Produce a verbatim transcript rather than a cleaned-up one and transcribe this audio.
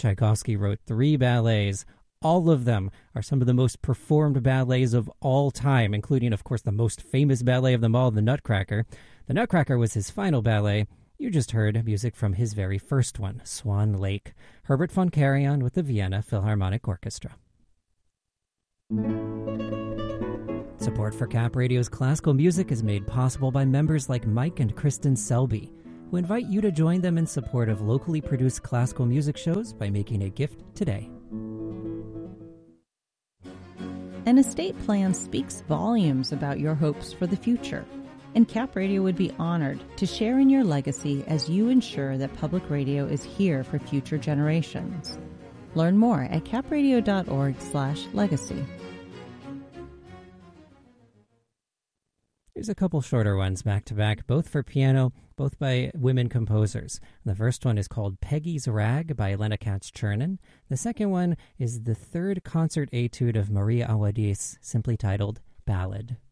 Tchaikovsky wrote three ballets. All of them are some of the most performed ballets of all time, including, of course, the most famous ballet of them all, The Nutcracker. The Nutcracker was his final ballet. You just heard music from his very first one, Swan Lake. Herbert von Karajan with the Vienna Philharmonic Orchestra. Support for Cap Radio's classical music is made possible by members like Mike and Kristen Selby, who invite you to join them in support of locally produced classical music shows by making a gift today. An estate plan speaks volumes about your hopes for the future, and Cap Radio would be honored to share in your legacy as you ensure that public radio is here for future generations. Learn more at capradio.org slash legacy. Here's a couple shorter ones back-to-back, both for piano, both by women composers. The first one is called Peggy's Rag by Elena Katz-Chernin. The second one is the third concert etude of Maria Awadis, simply titled Ballad.